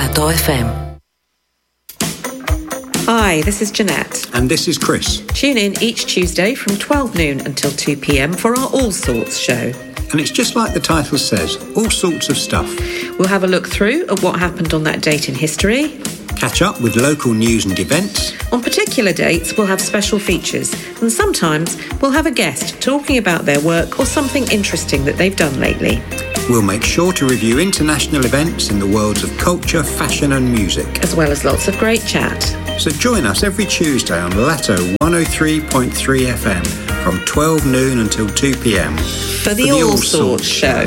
100 FM. Hi, this is Jeanette. And this is Chris. Tune in each Tuesday from 12 noon until 2 p.m. for our All Sorts show. And it's just like the title says, all sorts of stuff. We'll have a look through at what happened on that date in history. Catch up with local news and events. On particular dates, we'll have special features. And sometimes we'll have a guest talking about their work or something interesting that they've done lately. We'll make sure to review international events in the worlds of culture, fashion and music. As well as lots of great chat. So join us every Tuesday on Lato 103.3 FM from 12 noon until 2 p.m. For the All Sorts show.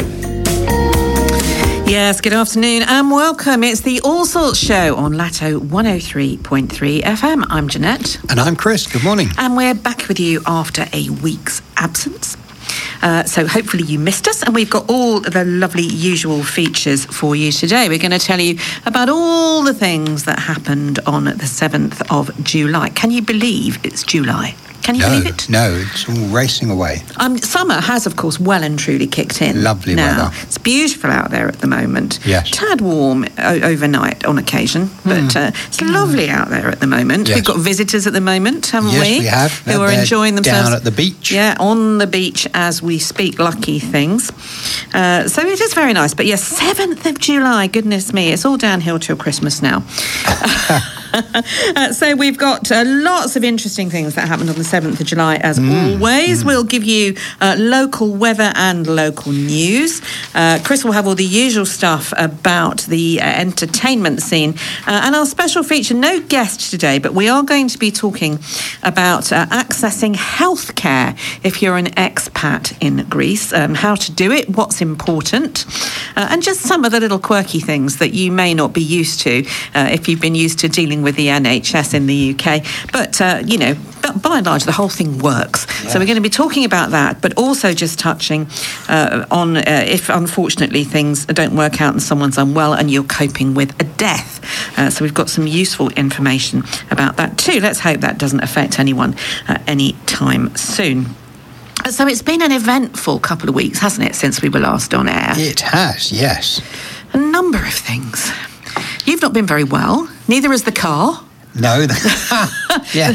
Yes, good afternoon and welcome. It's the All Sorts show on Lato 103.3 FM. I'm Jeanette. And I'm Chris. Good morning. And we're back with you after a week's absence. So hopefully you missed us, and we've got all the lovely usual features for you today. We're going to tell you about all the things that happened on the 7th of July. Can you believe it's July? Can you believe it? No, it's all racing away. Summer has, of course, well and truly kicked in. Lovely now. weather. It's beautiful out there at the moment. Yes. Tad warm overnight on occasion, but it's lovely out there at the moment. Yes. We've got visitors at the moment, haven't we? Yes, we have. Who are enjoying themselves. Down at the beach. Yeah, on the beach as we speak. Lucky things. So it is very nice. But yes, 7th of July, goodness me, it's all downhill till Christmas now. So we've got lots of interesting things that happened on the 7th of July, as always. We'll give you local weather and local news. Chris will have all the usual stuff about the entertainment scene. And our special feature, no guest today, but we are going to be talking about accessing healthcare if you're an expat in Greece, how to do it, what's important, and just some of the little quirky things that you may not be used to if you've been used to dealing with the NHS in the UK. But, by and large, the whole thing works. Yeah. So we're going to be talking about that, but also just touching on if, unfortunately, things don't work out and someone's unwell and you're coping with a death. So we've got some useful information about that too. Let's hope that doesn't affect anyone any time soon. So it's been an eventful couple of weeks, hasn't it, since we were last on air? It has, yes. A number of things. You've not been very well. Neither has the car. No. Yeah.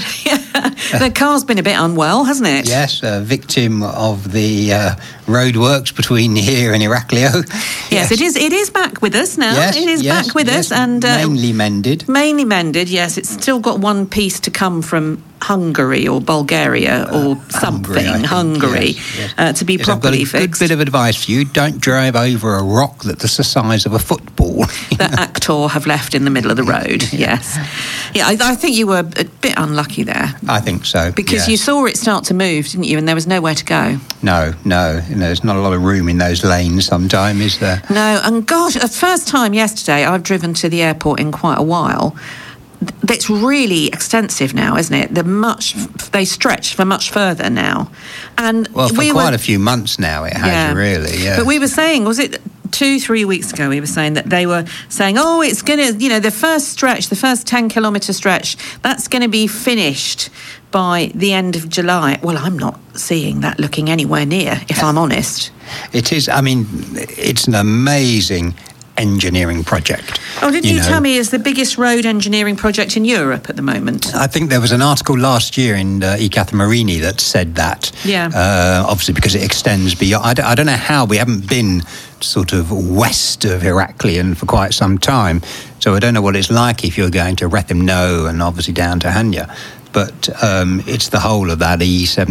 The car's been a bit unwell, hasn't it? Yes, a victim of the roadworks between here and Heraklion. Yes, it is back with us now. Yes, it is back with us. And mainly mended. Mainly mended, yes. It's still got one piece to come from Hungary or Bulgaria or something. Hungary, yes. To be properly fixed. I've got a good bit of advice for you. Don't drive over a rock that's the size of a football. That actor have left in the middle of the road, yes. Yeah, I think you were a bit unlucky there. I think so. Because you saw it start to move, didn't you? And there was nowhere to go. No. There's not a lot of room in those lanes sometimes, is there? No, and gosh, the first time yesterday I've driven to the airport in quite a while. It's really extensive now, isn't it? They stretch for much further now. And well, for quite a few months now it has, really, yeah. But we were saying, was it 2-3 weeks ago, we were saying that they were saying, it's going to, the first 10-kilometre stretch, that's going to be finished by the end of July. Well, I'm not seeing that looking anywhere near, if I'm honest. It is, it's an amazing engineering project. Oh, didn't you tell me it's the biggest road engineering project in Europe at the moment? I think there was an article last year in Ikathemerini that said that. Yeah. Obviously because it extends beyond. I don't know how. We haven't been sort of west of Heraklion for quite some time, so I don't know what it's like if you're going to Rethymno and obviously down to Hania. But it's the whole of that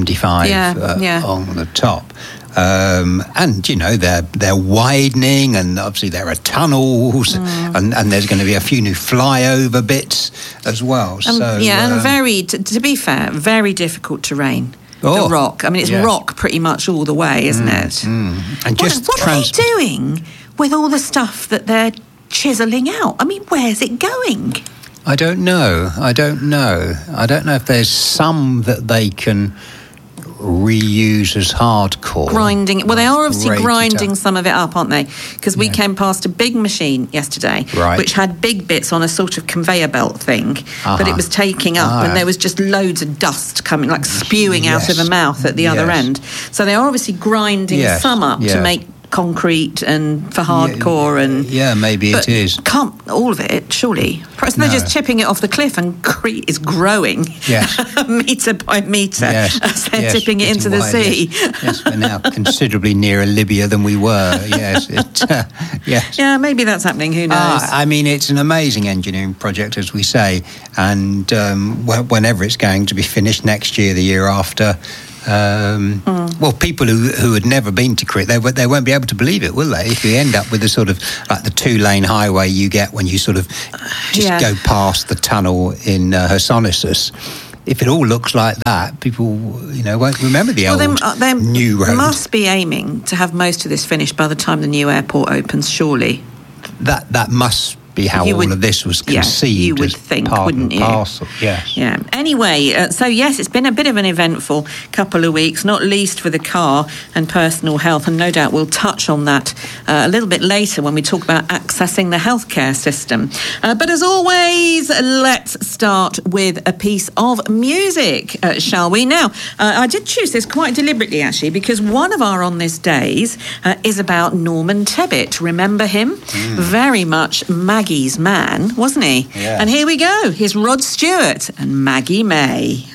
E75 on the top. And they're widening, and obviously there are tunnels, and there's going to be a few new flyover bits as well. And very, to be fair, very difficult terrain. The rock. It's rock pretty much all the way, isn't it? And what are they doing with all the stuff that they're chiselling out? Where's it going? I don't know. I don't know if there's some that they can reuse as hardcore. Grinding. Well, they are obviously grinding some of it up, aren't they? Because we came past a big machine yesterday, which had big bits on a sort of conveyor belt thing that it was taking up, and there was just loads of dust coming, like spewing out of a mouth at the other end. So they are obviously grinding some up to make concrete and for hardcore and maybe it is. Can't all of it, surely. Perhaps they're just chipping it off the cliff and Crete is growing metre by metre as they're tipping it into the sea. Yes, we're now considerably nearer Libya than we were. Yes, Yeah, maybe that's happening. Who knows? I mean, it's an amazing engineering project, as we say, and whenever it's going to be finished, next year, the year after. Well, people who had never been to Crete, they won't be able to believe it, will they? If you end up with the sort of like the 2-lane highway you get when you sort of just go past the tunnel in Hesonnesus. If it all looks like that, people, won't remember the old new road. They must be aiming to have most of this finished by the time the new airport opens, surely. That must be how all of this was conceived. You would think, wouldn't you? Parcel, yes. Yeah. Anyway, so yes, it's been a bit of an eventful couple of weeks, not least for the car and personal health, and no doubt we'll touch on that a little bit later when we talk about accessing the healthcare system. But as always, let's start with a piece of music, shall we? Now, I did choose this quite deliberately, actually, because one of our On This Days is about Norman Tebbit. Remember him? Very much Maggie's man, wasn't he? Yes. And here we go. Here's Rod Stewart and Maggie May.